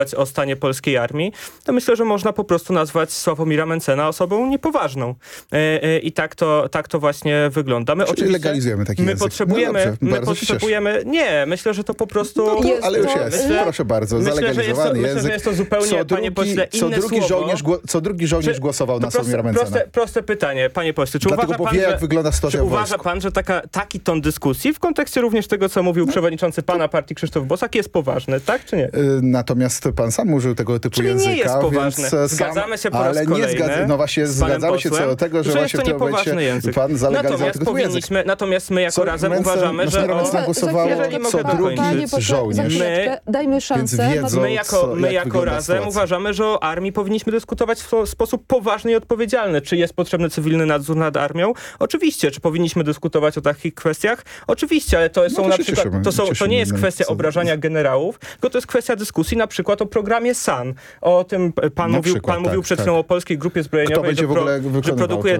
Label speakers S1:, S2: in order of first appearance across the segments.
S1: o stanie polskiej armii, to myślę, że można po prostu nazwać Sławomira Mentzena osobą niepoważną. I tak to właśnie wygląda. My
S2: Czyli legalizujemy taki język.
S1: Nie, myślę, że to po prostu...
S2: Ale już jest, proszę bardzo, zalegalizowany język.
S1: Myślę, że jest to zupełnie, panie pośle, inne
S2: co drugi żołnierz głosował na Sławomira Mentzena.
S1: Proste pytanie, panie pośle. Czy uważa pan, że taki ton dyskusji w kontekście również tego, co mówił przewodniczący pana partii Krzysztof Bosak, jest poważny, tak czy nie?
S2: Natomiast pan sam użył tego typu języka.
S1: Nie jest poważny. Zgadzamy się po raz kolejny.
S2: No właśnie, zgadzamy się co do tego, że właśnie w tym momencie pan zalegalizował tego język.
S1: Natomiast my jako Razem uważamy, że...
S2: co drugi żołnierz.
S3: Dajmy szansę.
S1: My jako Razem uważamy, że o armii powinniśmy dyskutować w sposób poważny i odpowiedzialny. Czy jest potrzebny cywilny nadzór nad armią? Oczywiście. Czy powinniśmy dyskutować o takich kwestiach? Oczywiście, ale to nie jest kwestia obrażania generałów, tylko to jest kwestia dyskusji na przykład o programie SAN. O tym pan mówił przed chwilą o polskiej grupie zbrojeniowej, że produkuje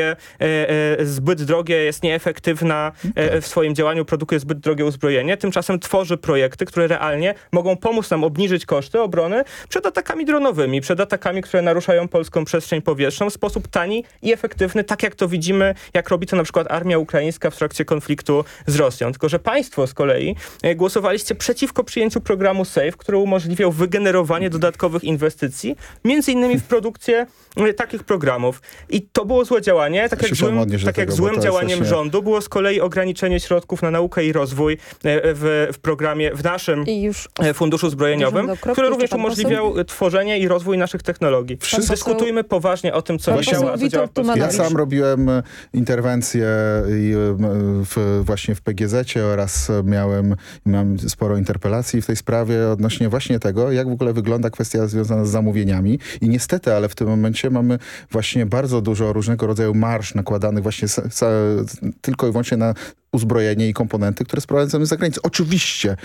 S1: zbyt drogie, jest nieefektywna w swoim działaniu, produkuje zbyt drogie uzbrojenie. Tymczasem tworzy projekty, które realnie mogą pomóc nam obniżyć koszty obrony przed atakami dronowymi, przed atakami, które naruszają polską przestrzeń powietrzną w sposób tani i efektywny, tak jak to widzimy, jak robi to na przykład armia ukraińska w trakcie konfliktu z Rosją. Tylko że państwo z kolei głosowaliście przeciwko przyjęciu programu SAFE, który umożliwiał wygenerowanie dodatkowych inwestycji, między innymi w produkcję takich programów. I to było złe działanie, tak jak złym działaniem rządu było z kolei ograniczenie środków na naukę i rozwój w programie, w naszym funduszu zbrojeniowym, który również umożliwiał tworzenie i rozwój naszych technologii. Dyskutujmy poważnie o tym, co działa
S2: Ja sam robiłem interwencję właśnie w PGZ-cie oraz miałem sporo interpelacji w tej sprawie odnośnie właśnie tego, jak w ogóle wygląda kwestia związana z zamówieniami. I niestety, ale w tym momencie mamy właśnie bardzo dużo różnego rodzaju marż nakładanych właśnie tylko i wyłącznie na uzbrojenie i komponenty, które sprowadzamy z zagranicy. Oczywiście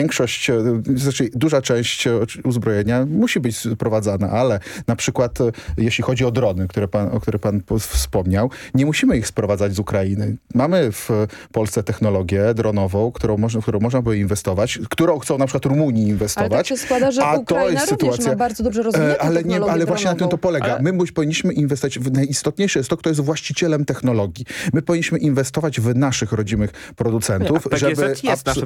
S2: duża część uzbrojenia musi być sprowadzana, ale na przykład jeśli chodzi o drony, o które pan wspomniał, nie musimy ich sprowadzać z Ukrainy. Mamy w Polsce technologię dronową, którą można by inwestować, którą chcą na przykład Rumunii inwestować. Ale tak
S3: się składa, że Ukraina również ma bardzo dobrze rozwiniętą technologię
S2: ale właśnie na tym to polega. My powinniśmy inwestować najistotniejsze jest to, kto jest właścicielem technologii. My powinniśmy inwestować w naszych rodzimych producentów, żeby...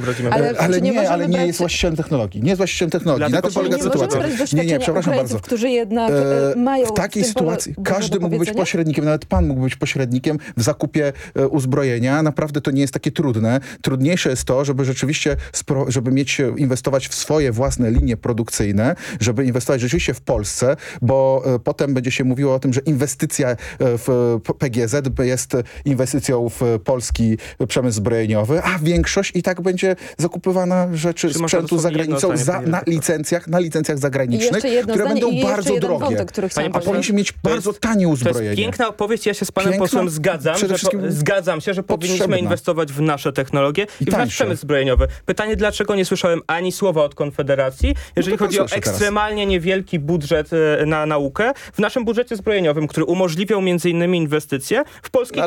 S2: Ale nie jest właścicielem technologii. Nie jest właścicielem technologii. Na tym polega sytuacja.
S3: Nie, przepraszam bardzo. Którzy jednak mają
S2: w takiej sytuacji każdy mógł być pośrednikiem, nawet pan mógł być pośrednikiem w zakupie uzbrojenia. Naprawdę to nie jest takie trudne. Trudniejsze jest to, żeby rzeczywiście inwestować w swoje własne linie produkcyjne, żeby inwestować rzeczywiście w Polsce, bo potem będzie się mówiło o tym, że inwestycja w PGZ jest inwestycją w polski przemysł zbrojeniowy, a większość i tak będzie zakupywana sprzętu za granicą na licencjach zagranicznych, które będą bardzo drogie. A powinniśmy mieć bardzo tanie uzbrojenie.
S1: To jest piękna opowieść, ja się z panem posłem zgadzam się, że powinniśmy inwestować w nasze technologie i w nasz przemysł zbrojeniowy. Pytanie, dlaczego nie słyszałem ani słowa od Konfederacji, jeżeli chodzi o ekstremalnie niewielki budżet na naukę w naszym budżecie zbrojeniowym, który umożliwiał między innymi inwestycje w polski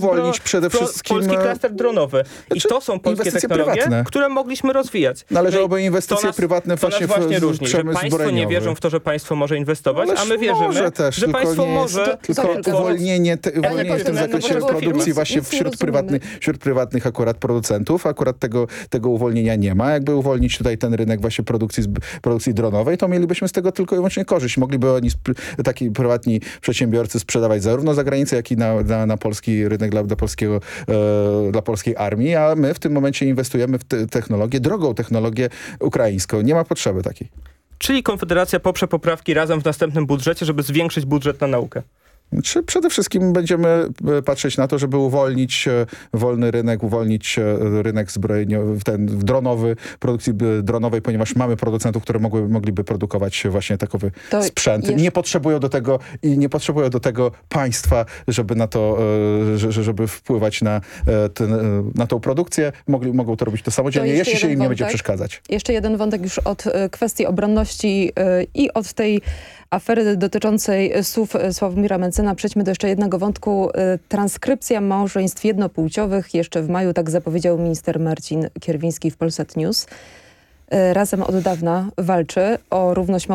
S1: klaster dronowy. I to są polskie technologie, które mogliśmy rozwijać.
S2: Należałoby inwestycje prywatne właśnie
S1: różni, że państwo nie wierzą w to, że państwo może inwestować, a my wierzymy, że państwo może...
S2: Tylko uwolnienie w tym zakresie produkcji właśnie wśród prywatnych akurat producentów. Akurat tego uwolnienia nie ma. Jakby uwolnić tutaj ten rynek właśnie produkcji dronowej, to mielibyśmy z tego tylko i wyłącznie korzyść. Mogliby oni, taki prywatni przedsiębiorcy, sprzedawać zarówno za granicę, jak i na polski rynek dla polskiej armii, a my w tym momencie inwestujemy w technologię, drogą technologię ukraińską. Nie ma potrzeby takiej.
S1: Czyli Konfederacja poprze poprawki Razem w następnym budżecie, żeby zwiększyć budżet na naukę?
S2: Przede wszystkim będziemy patrzeć na to, żeby uwolnić wolny rynek, uwolnić rynek zbrojeniowy, dronowy, produkcji dronowej, ponieważ mamy producentów, które mogliby produkować właśnie takowy sprzęt. Nie potrzebują do tego państwa, żeby na to, żeby wpływać na tą produkcję. Mogą to robić to samodzielnie, jeśli się im nie będzie przeszkadzać.
S3: Jeszcze jeden wątek już od kwestii obronności i od tej afery dotyczącej słów Sławomira Mentzena. Przejdźmy do jeszcze jednego wątku. Transkrypcja małżeństw jednopłciowych. Jeszcze w maju tak zapowiedział minister Marcin Kierwiński w Polsat News. Razem od dawna walczy o równość